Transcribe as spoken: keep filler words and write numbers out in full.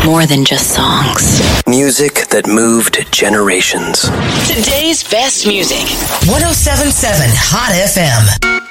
more than just songs. Music that moved generations. Today's best music. one oh seven point seven Hot F M.